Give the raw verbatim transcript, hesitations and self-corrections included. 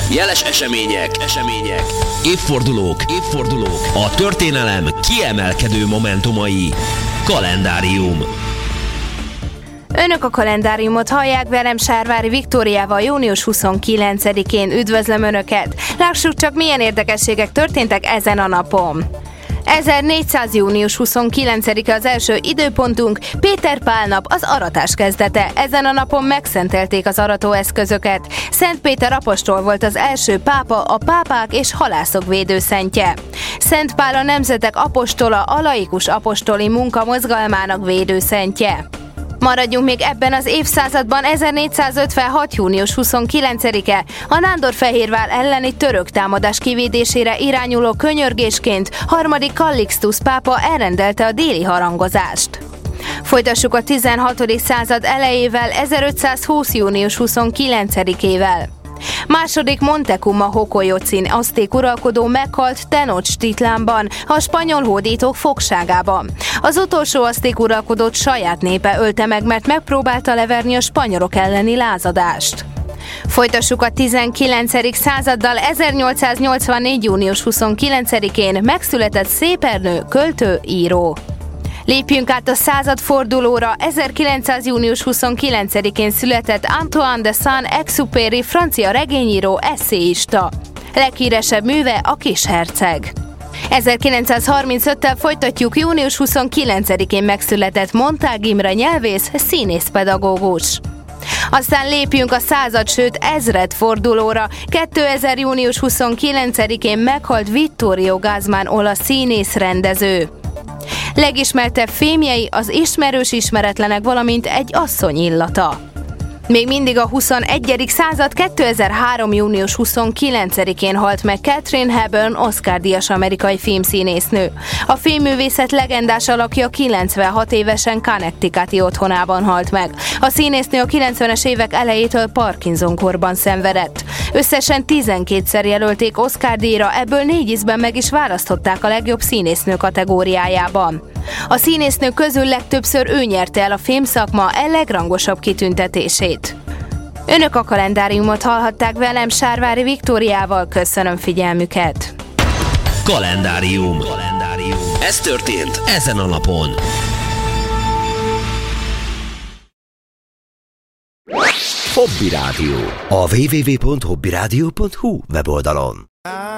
Jeles események, események, évfordulók, évfordulók, a történelem kiemelkedő momentumai. Kalendárium. Önök a kalendáriumot hallják, velem Sárvári Viktóriával június huszonkilencedikén. Üdvözlöm Önöket! Lássuk csak, milyen érdekességek történtek ezen a napon. ezernégyszáz. június huszonkilencedike az első időpontunk, Péter Pál nap, az aratás kezdete. Ezen a napon megszentelték az aratóeszközöket. Szent Péter apostol volt az első pápa, a pápák és halászok védőszentje. Szent Pál a nemzetek apostola, a laikus apostoli munka mozgalmának védőszentje. Maradjunk még ebben az évszázadban. ezernégyszázötvenhat. június huszonkilencedike a Nándorfehérvár elleni török támadás kivédésére irányuló könyörgésként harmadik Kallixtusz pápa elrendelte a déli harangozást. Folytassuk a tizenhatodik század elejével, ezerötszázhúsz. június huszonkilencedikével. Második Montezuma Hokolyocin azték uralkodó meghalt Tenochtitlanban, a spanyol hódítók fogságában. Az utolsó azték uralkodót saját népe ölte meg, mert megpróbálta leverni a spanyolok elleni lázadást. Folytassuk a tizenkilencedik századdal. ezernyolcszáznyolcvannégy. június huszonkilencedikén megszületett Szépernő, költő, író. Lépjünk át a századfordulóra. ezerkilencszáz. június huszonkilencedikén született Antoine de Saint-Exupéry, francia regényíró, esszéista. Leghíresebb műve a Kisherceg. ezerkilencszázharmincöttel folytatjuk. június huszonkilencedikén megszületett Montág Imre, nyelvész, színészpedagógus. Aztán lépjünk a század, sőt ezredfordulóra. kétezer. június huszonkilencedikén meghalt Vittorio Gassman, olasz színész, rendező. Legismertebb filmjei az Ismerős ismeretlenek, valamint Egy asszony illata. Még mindig a huszonegyedik század. kétezer-három. június huszonkilencedikén halt meg Katharine Hepburn, Oscar-díjas amerikai filmszínésznő. A filmművészet legendás alakja kilencvenhat évesen Connecticuti otthonában halt meg. A színésznő a kilencvenes évek elejétől Parkinson-korban szenvedett. Összesen tizenkétszer jelölték Oscar-díjra, ebből négy ízben meg is választották a legjobb színésznő kategóriájában. A színésznő közül legtöbbször ő nyerte el a filmszakma e legrangosabb kitüntetését. Önök a kalendáriumot hallhatták, velem Sárvári Viktóriával. Köszönöm figyelmüket! Kalendárium. Kalendárium. Ez történt ezen a napon. Hobby Rádió. A double-u double-u double-u pont hobby rádió pont hu weboldalon.